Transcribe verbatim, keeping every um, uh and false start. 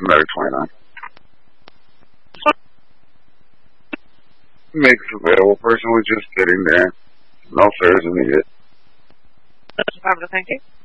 Medic twenty-nine. Makes available. Person was just sitting there. No fares immediate. Thank you.